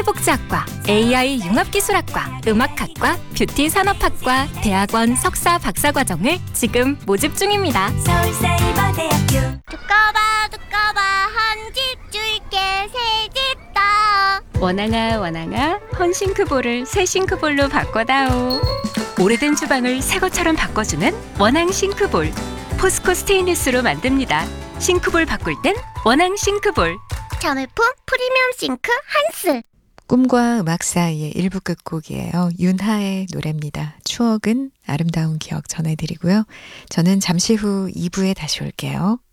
사회복지학과, AI 융합기술학과, 음악학과, 뷰티산업학과, 대학원 석사 박사과정을 지금 모집 중입니다. 서울사이버대학교. 두꺼봐 한 집 줄게 새 집 더. 원앙아 원앙아 헌싱크볼을 새 싱크볼로 바꿔다오. 오래된 주방을 새 것처럼 바꿔주는 원앙 싱크볼. 포스코 스테인리스로 만듭니다. 싱크볼 바꿀 땐 원앙 싱크볼. 자매품 프리미엄 싱크 한스. 꿈과 음악 사이의 1부 끝곡이에요. 윤하의 노래입니다. 추억은 아름다운 기억 전해드리고요. 저는 잠시 후 2부에 다시 올게요.